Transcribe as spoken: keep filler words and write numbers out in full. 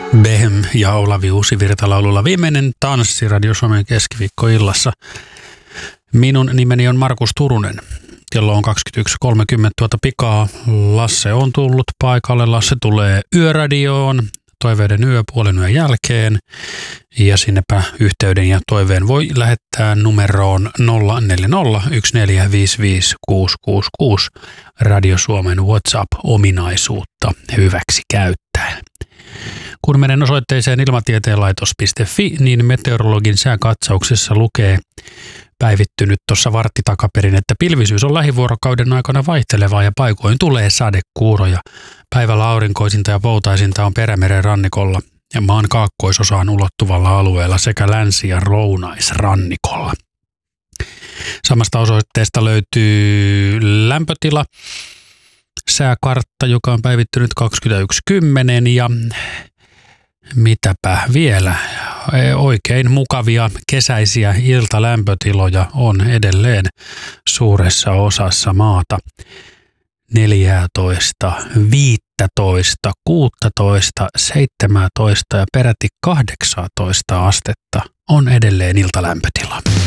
Behem ja Olavi Uusivirta-laululla viimeinen tanssi Radio Suomen keskiviikkoillassa. Minun nimeni on Markus Turunen. Kello on kaksikymmentäyksi kolmekymmentä tuota pikaa. Lasse on tullut paikalle. Lasse tulee Yöradioon toiveiden yöpuolen yön jälkeen. Ja sinnepä yhteyden ja toiveen voi lähettää numeroon nolla neljä nolla yksi neljä viisi viisi kuusi kuusi kuusi Radio Suomen WhatsApp-ominaisuutta hyväksi käyttäen. Kun menen osoitteeseen ilmatieteenlaitos piste fi, niin meteorologin sääkatsauksessa lukee päivittynyt tuossa vartti takaperin, että pilvisyys on lähivuorokauden aikana vaihtelevaa ja paikoin tulee sadekuuroja. Päivällä aurinkoisinta ja poutaisinta on Perämeren rannikolla ja maan kaakkoisosaan ulottuvalla alueella sekä länsi- ja lounaisrannikolla. Samasta osoitteesta löytyy lämpötila, sääkartta, joka on päivittynyt kaksikymmentäyksi kymmenen ja mitäpä vielä, oikein mukavia kesäisiä iltalämpötiloja on edelleen suuressa osassa maata. neljätoista, viisitoista, kuusitoista, seitsemäntoista ja peräti kahdeksantoista astetta on edelleen iltalämpötila.